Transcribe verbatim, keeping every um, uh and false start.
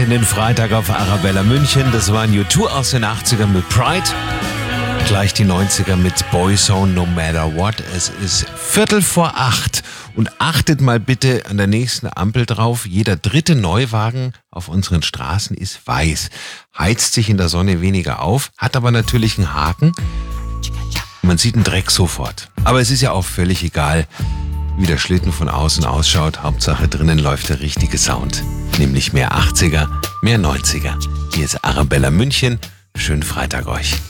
in den Freitag auf Arabella München. Das waren U zwei aus den achtzigern mit Pride. Gleich die neunziger mit Boyzone, No Matter What. Es ist Viertel vor acht. Und achtet mal bitte an der nächsten Ampel drauf. Jeder dritte Neuwagen auf unseren Straßen ist weiß. Heizt sich in der Sonne weniger auf, hat aber natürlich einen Haken. Man sieht den Dreck sofort. Aber es ist ja auch völlig egal, wie der Schlitten von außen ausschaut. Hauptsache drinnen läuft der richtige Sound. Nämlich mehr achtziger, mehr neunziger. Hier ist Arabella München. Schönen Freitag euch.